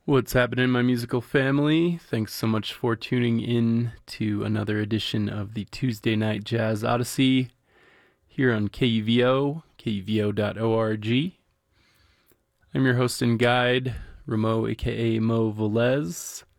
What's happening, my musical family? Thanks so much for tuning in to another edition of the Tuesday Night Jazz Odyssey here on KUVO, KUVO.org. I'm your host and guide, Ramo, aka Mo Velez.